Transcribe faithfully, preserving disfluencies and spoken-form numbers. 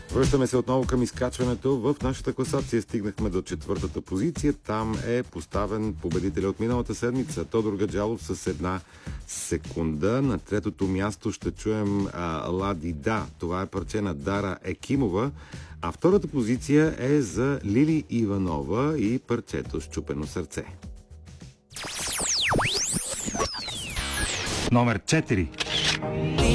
Връщаме се отново към изкачването. В нашата класация стигнахме до четвъртата позиция. Там е поставен победителя от миналата седмица Тодор Гаджалов с една секунда. На третото място ще чуем а, Лади Да. Това е парче на Дара Екимова. А втората позиция е за Лили Иванова и парчето Счупено сърце. Номер четири.